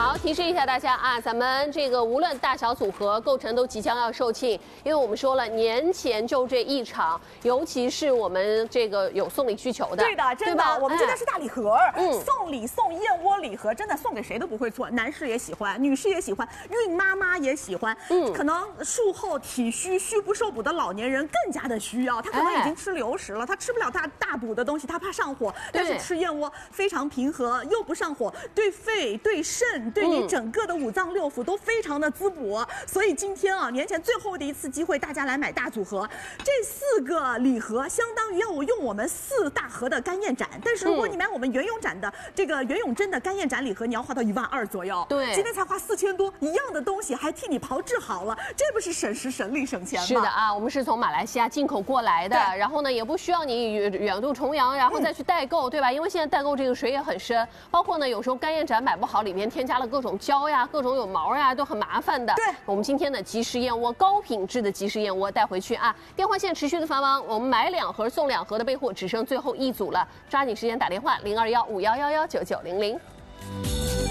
好，提示一下大家啊，咱们这个无论大小组合构成都即将要售罄，因为我们说了年前就这一场，尤其是我们这个有送礼需求的， 对的，真的，我们真的是大礼盒，送礼送燕窝礼盒，真的送给谁都不会错，男士也喜欢，女士也喜欢，孕妈妈也喜欢，可能术后体虚、虚不受补的老年人更加的需要，他可能已经吃流食了，他吃不了大补的东西，他怕上火，但是吃燕窝非常平和，又不上火，对肺、对肾、对你整个的五脏六腑都非常的滋补，所以今天啊，年前最后的一次机会，大家来买大组合，这4个礼盒相当于要我用我们4大盒的干燕盏，但是如果你买我们袁咏盏的这个袁咏珍的干燕盏礼盒，你要花到12000左右， 对， 今天才花4000多，一样的东西还替你炮制好了，这不是省时省力省钱吗？ 是的啊，我们是从马来西亚进口过来的，然后呢也不需要你远渡重洋，然后再去代购，对吧？因为现在代购这个水也很深，包括呢有时候干燕盏买不好，里面添加了各种胶呀、各种有毛呀，都很麻烦的。 对， 我们今天的即食燕窝，高品质的即食燕窝带回去啊！电话线持续的繁忙，我们买2盒送2盒的备货只剩最后1组了，抓紧时间打电话0215111990。